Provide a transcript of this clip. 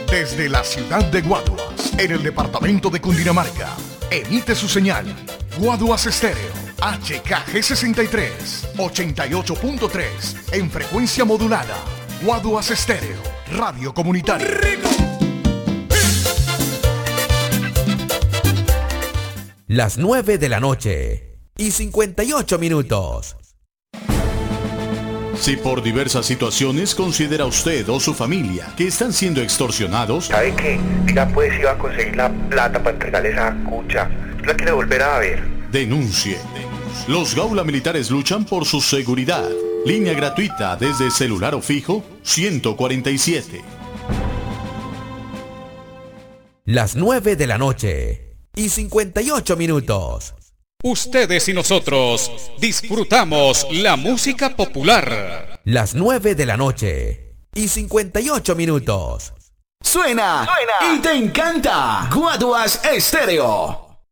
Desde la ciudad de Guaduas, en el departamento de Cundinamarca, emite su señal Guaduas Estéreo, HKG63, 88.3, en frecuencia modulada. Guaduas Estéreo, radio comunitaria. Las 9 de la noche y 58 minutos. Si por diversas situaciones considera usted o su familia que están siendo extorsionados, ¿sabe qué? Diga pues si va a conseguir la plata para entregarle esa cucha. La quiere volver a ver. denuncie. Los Gaula Militares luchan por su seguridad. Línea gratuita desde celular o fijo 147. Las 9 de la noche y 58 minutos. Ustedes y nosotros disfrutamos la música popular. Las 9 de la noche y 58 minutos. Suena y te encanta Guaduas Estéreo.